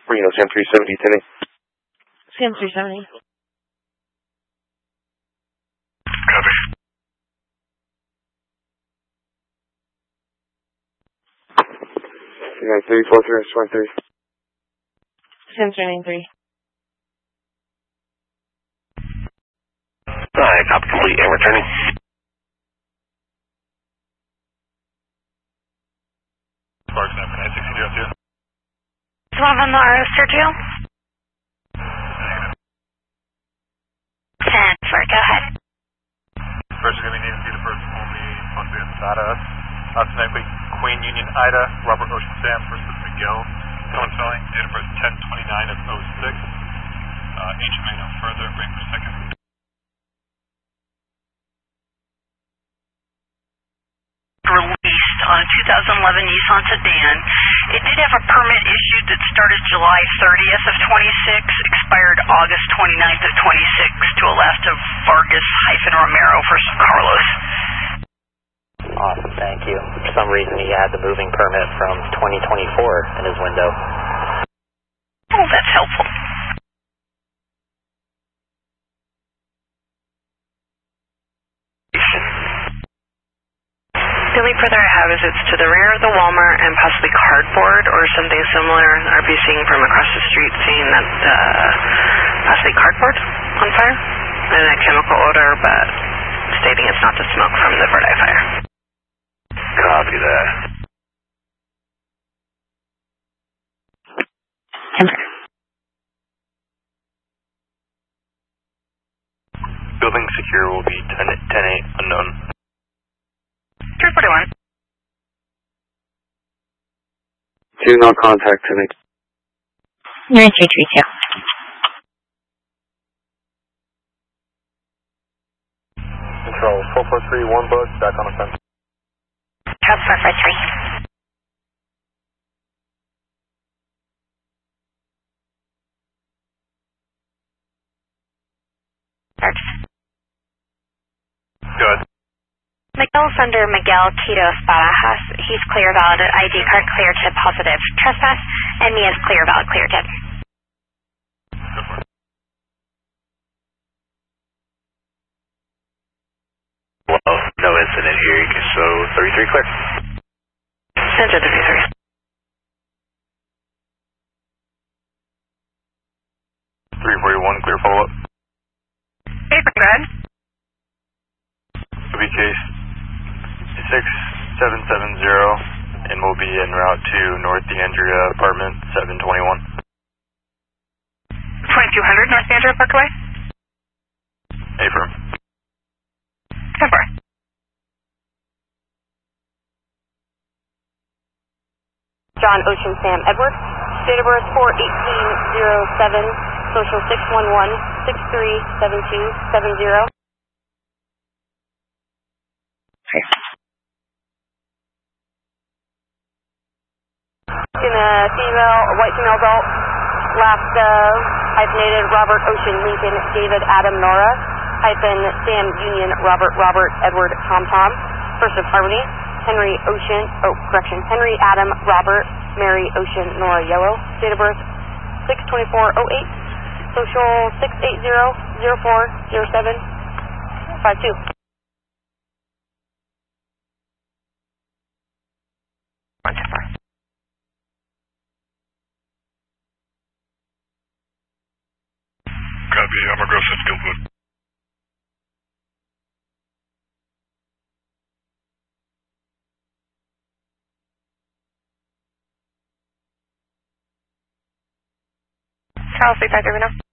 Reno, Sam 370, 10 Sam 370. Copy. United 343, 23. Sam 393. Alright, copy complete and returning. Sparks, 9.96002. 12 on the RO, Sergio. 10, sorry, go ahead. First, going to be needing to be the person only supposed to be inside us. Automatically, Queen Union Ida, Robert Ocean Sam versus Miguel. Someone spelling, date of birth 10/29 of 06. HMA no further, break per second. Released on a 2011 Nissan sedan. It did have a permit issued that started July 30th of 26, expired August 29th of 26 to a last of Vargas-Romero versus Carlos. Awesome, thank you. For some reason he had the moving permit from 2024 in his window. Oh, that's helpful. The only further I have is it's to the rear of the Walmart and possibly cardboard or something similar. I'd be seeing from across the street seeing that possibly cardboard on fire and a chemical odor, but stating it's not the smoke from the Verde fire. Copy that. Building secure will be 10-8 unknown. 341. 2 no contact to me. You're in 332. Control 443, 1 bus, back on the fence. Cub 443. Good. Miguel's under Miguel Quiros Barajas. He's clear, valid ID card, clear tip, positive trespass, and Mia's clear, valid, clear tip. Go for it. Well, no incident here. You can show 33 clear. Center 33. 341 clear follow-up. Hey, go ahead. Will be case 6770 and will be en route to North DeAndrea apartment 721. 2200 North Andrew Parkway. Affirm. Cover. John Ocean Sam Edward. Date of birth 4/18/07. Social 611-637270. In a female, a white female adult. Last hyphenated Robert Ocean Lincoln David Adam Nora. Hyphen Sam Union Robert Edward Tom. First of Harmony. Henry Adam Robert Mary Ocean Nora Yellow. Date of birth 6/24/08. Social 680-0407-52. Copy. I'm aggressive Guildwood. Charles 353 now.